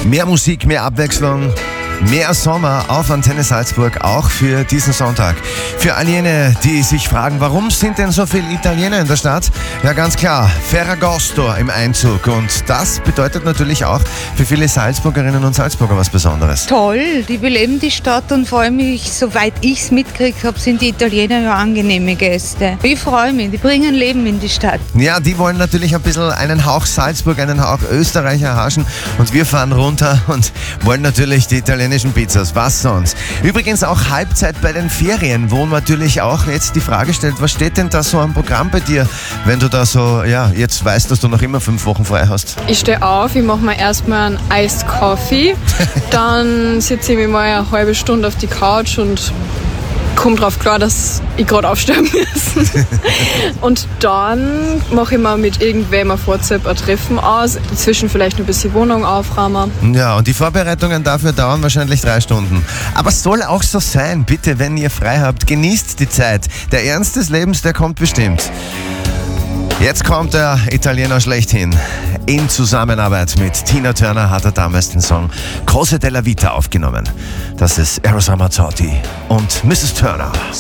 Mehr Musik, mehr Abwechslung, mehr Sommer auf Antenne Salzburg, auch für diesen Sonntag. Für all jene, die sich fragen, warum sind denn so viele Italiener in der Stadt? Ja, ganz klar, Ferragosto im Einzug. Und das bedeutet natürlich auch für viele Salzburgerinnen und Salzburger was Besonderes. Toll, die beleben die Stadt und vor allem, soweit ich es mitgekriegt habe, sind die Italiener ja angenehme Gäste. Ich freue mich, die bringen Leben in die Stadt. Ja, die wollen natürlich ein bisschen einen Hauch Salzburg, einen Hauch Österreich erhaschen. Und wir fahren runter und wollen natürlich die italienischen Pizzas, was sonst. Übrigens auch Halbzeit bei den Ferien, wo man natürlich auch jetzt die Frage stellt, was steht denn da so am Programm bei dir, wenn du da so, ja, jetzt weißt, dass du noch immer 5 Wochen frei hast? Ich stehe auf, ich mache mir erstmal einen Iced Coffee, dann sitze ich mir mal eine halbe Stunde auf die Couch und komme drauf klar, dass ich gerade aufstehen muss. Und dann mache ich mir mit irgendwem auf WhatsApp ein Treffen aus, dazwischen vielleicht ein bisschen Wohnung aufräumen. Ja, und die Vorbereitungen dafür dauern wahrscheinlich 3 Stunden. Aber es soll auch so sein. Bitte, wenn ihr frei habt, genießt die Zeit. Der Ernst des Lebens, der kommt bestimmt. Jetzt kommt der Italiener schlechthin. In Zusammenarbeit mit Tina Turner hat er damals den Song Cose della Vita aufgenommen. Das ist Eros Ramazzotti und Mrs. Turner.